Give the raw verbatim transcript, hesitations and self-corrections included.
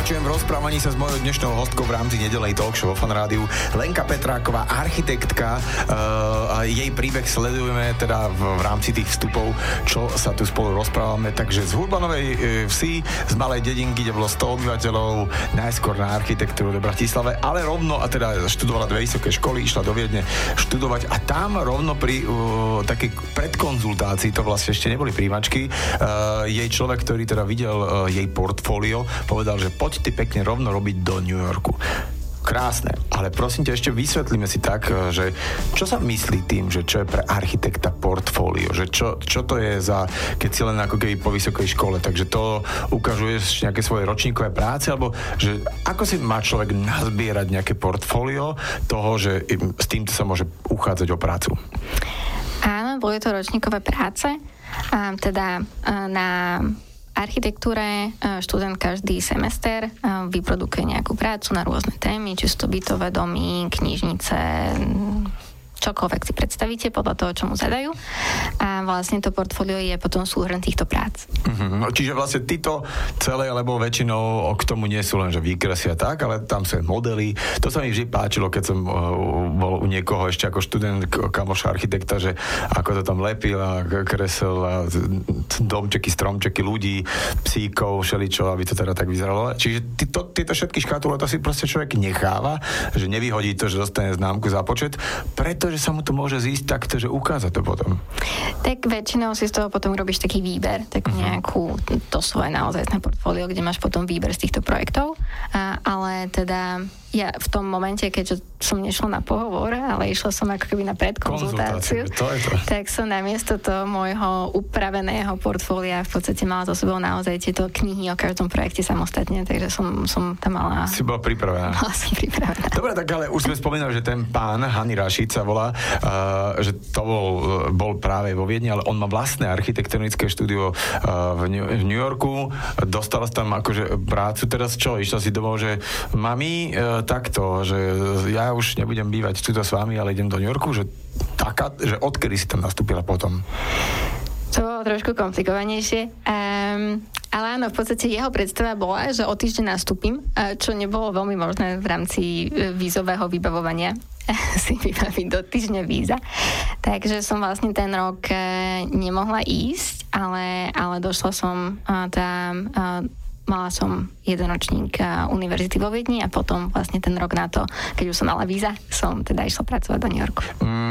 Pokračujem v rozprávaní sa s mojou dnešnou hostkou v rámci nedelej talk show vo Fan Rádiu. Lenka Petráková, architektka. Uh, a jej príbeh sledujeme teda v, v rámci tých vstupov, čo sa tu spolu rozprávame. Takže z Hurbanovej uh, vsi, z malej dedinky, kde bolo sto obyvateľov, najskôr na architektúru do Bratislave, ale rovno, a teda študovala dve vysoké školy, išla do Viedne študovať a tam rovno pri uh, takej predkonzultácii, to vlastne ešte neboli príjmačky, uh, jej človek, ktorý teda videl uh, jej portfólio, povedal, že poď ty pekne rovno robiť do New Yorku. Krásne, ale prosím ťa, ešte vysvetlíme si tak, že čo sa myslí tým, že čo je pre architekta portfólio, že čo, čo to je za, keď si len ako keby po vysokej škole, takže to ukazuješ nejaké svoje ročníkové práce, alebo že ako si má človek nazbierať nejaké portfólio toho, že s týmto sa môže uchádzať o prácu? Áno, boli to ročníkové práce, a teda na architektúre študent každý semester vyprodukuje nejakú prácu na rôzne témy, či sú to bytové domy, knižnice, čokoľvek si predstavíte podľa toho, čo mu zadajú. A vlastne to portfólio je potom súhrn týchto prác. Mm-hmm. No, čiže vlastne títo celé, lebo väčšinou k tomu nie sú len, že výkresy a tak, ale tam sú modely. To sa mi vždy páčilo, keď som uh, bol u niekoho ešte ako študent, kamoša architekta, že ako to tam lepil a kresel a domčeky, stromčeky, ľudí, psíkov, všeličo, aby to teda tak vyzeralo. Čiže títo, tieto všetky škatule, to si proste človek necháva, že nevyhodí to, že dostane známku za počet, pretože že sa mu to môže zísť takto, že ukáza to potom. Tak väčšinou si z toho potom robíš taký výber, takú uh-huh. nejakú, to svoje naozaj na portfólio, kde máš potom výber z týchto projektov, a, ale teda ja v tom momente, keďže som nešla na pohovor, ale išla som ako keby na predkonzultáciu, to je to. Tak som namiesto toho môjho upraveného portfólia v podstate mala za sebou naozaj tieto knihy o každom projekte samostatne, takže som, som tam mala... Si bola pripravená. Bola som pripravená. Dobre, tak ale už sme spomínali, že ten pán Hani Rašid sa volá, uh, že to bol, bol práve vo Viedni, ale on má vlastné architektonické štúdio uh, v, New, v New Yorku. Dostala sa tam akože prácu, teraz čo? Išla si domov, že mami, uh, takto, že ja už nebudem bývať tuto s vami, ale idem do New Yorku, že taká, že odkedy si tam nastúpila potom? To bolo trošku komplikovanejšie. Um, ale áno, v podstate jeho predstava bola, že o týždeň nastúpim, čo nebolo veľmi možné v rámci vízového vybavovania si vybaviť do týždňa víza. Takže som vlastne ten rok nemohla ísť, ale, ale došla som tam... Mala som jeden ročník univerzity vo Viedni a potom vlastne ten rok na to, keď už som mala víza, som teda išla pracovať do New Yorku. Mm.